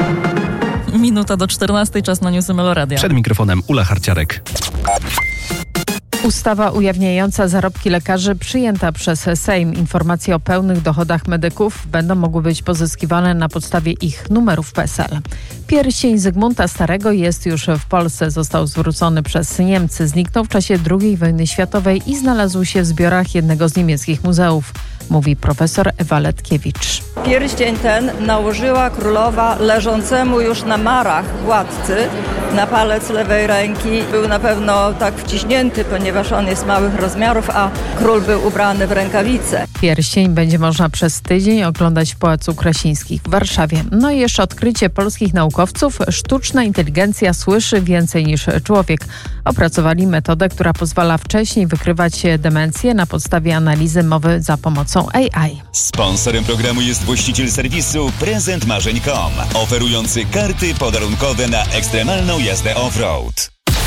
Minuta do 14, czas na newsy Meloradia. Przed mikrofonem Ula Harciarek. Ustawa ujawniająca zarobki lekarzy przyjęta przez Sejm. Informacje o pełnych dochodach medyków będą mogły być pozyskiwane na podstawie ich numerów PESEL. Pierścień Zygmunta Starego jest już w Polsce. Został zwrócony przez Niemcy. Zniknął w czasie II wojny światowej i znalazł się w zbiorach jednego z niemieckich muzeów, mówi profesor Ewa Letkiewicz. Pierścień ten nałożyła królowa leżącemu już na marach władcy na palec lewej ręki. Był na pewno tak wciśnięty, ponieważ on jest małych rozmiarów, a król był ubrany w rękawice. Pierścień będzie można przez tydzień oglądać w Pałacu Krasińskich w Warszawie. No i jeszcze odkrycie polskich naukowców. Sztuczna inteligencja słyszy więcej niż człowiek. Opracowali metodę, która pozwala wcześniej wykrywać demencję na podstawie analizy mowy za pomocą AI. Sponsorem programu jest właściciel serwisu prezentmarzeń.com, oferujący karty podarunkowe na ekstremalną jazdę off-road.